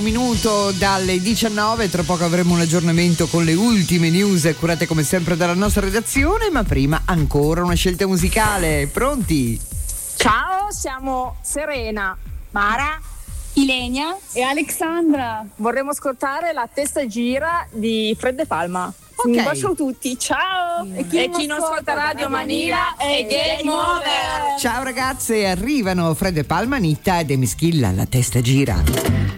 Minuto dalle 19, tra poco avremo un aggiornamento con le ultime news curate come sempre dalla nostra redazione, ma prima ancora una scelta musicale. Pronti? Ciao, siamo Serena, Mara, Ilenia e Alexandra. vorremmo ascoltare La testa gira di Fred De Palma. Ok. Un bacio a tutti, ciao! E chi non ascolta Radio Manila è Game Over! Ciao ragazze, arrivano Fred De Palma, Nitta ed Emischilla, La testa gira.